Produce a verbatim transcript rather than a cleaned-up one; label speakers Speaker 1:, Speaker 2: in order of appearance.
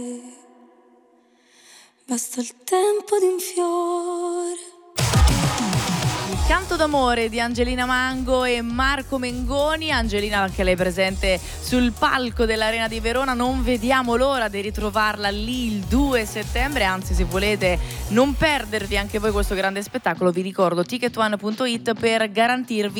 Speaker 1: Basta il tempo di un fiore.
Speaker 2: Il canto d'amore di Angelina Mango e Marco Mengoni. Angelina, anche lei presente sul palco dell'Arena di Verona. Non vediamo l'ora di ritrovarla lì il due settembre. Anzi, se volete non perdervi anche voi questo grande spettacolo, vi ricordo ticket one punto it per garantirvi